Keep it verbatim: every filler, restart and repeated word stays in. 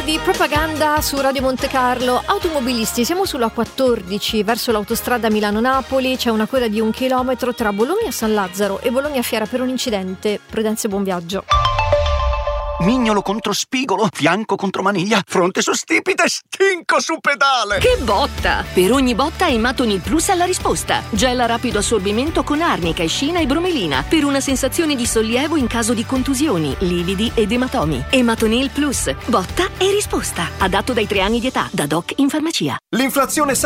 di Propaganda su Radio Monte Carlo. Automobilisti, siamo sulla quattordici verso l'autostrada Milano-Napoli. C'è una coda di un chilometro tra Bologna San Lazzaro e Bologna Fiera per un incidente. Prudenza e buon viaggio. Mignolo contro spigolo, fianco contro maniglia, fronte su stipite, stinco su pedale. Che botta! Per ogni botta Ematonil Plus ha la risposta. Gel a rapido assorbimento con arnica, escina e bromelina per una sensazione di sollievo in caso di contusioni, lividi ed ematomi. Ematonil Plus, botta e risposta. Adatto dai tre anni di età, da Doc in farmacia. L'inflazione